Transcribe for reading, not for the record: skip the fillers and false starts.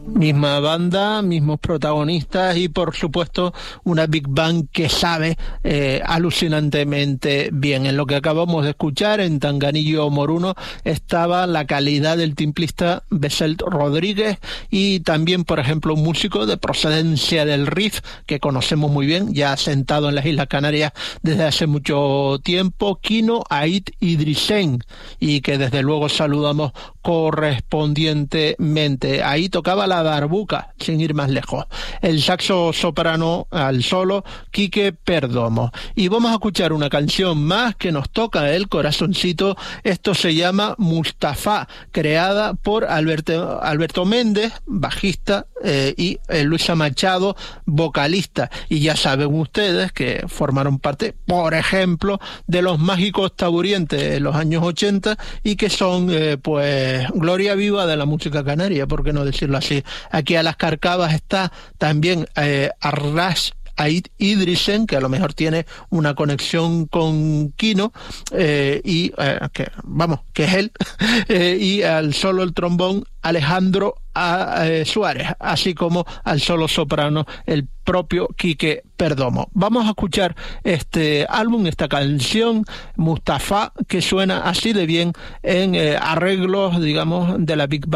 Misma banda, mismos protagonistas y por supuesto una Big Band que sabe alucinantemente bien. En lo que acabamos de escuchar, en Tanganillo Moruno, estaba la calidad del timplista Beselt Rodríguez y también, por ejemplo, un músico de procedencia del Rif que conocemos muy bien, ya asentado en las Islas Canarias desde hace mucho tiempo, Kino Ait Idrisen, y que desde luego saludamos correspondientemente. Ahí tocaba la darbuka, sin ir más lejos. El saxo soprano al solo, Quique Perdomo. Y vamos a escuchar una canción más que nos toca el corazoncito. Esto se llama Mustafa, creada por Alberto Méndez, bajista, y Luisa Machado, vocalista. Y ya saben ustedes que formaron parte, por ejemplo, de los Mágicos Taburientes en los años 80 y que son, pues, gloria viva de la música canaria, por qué no decirlo así. Aquí a las carcabas está también Arras Ait Idrisen, que a lo mejor tiene una conexión con Kino, que es él, y al solo el trombón Alejandro Suárez, así como al solo soprano el propio Quique Perdomo. Vamos a escuchar este álbum, esta canción Mustafa, que suena así de bien en arreglos, digamos, de la Big Band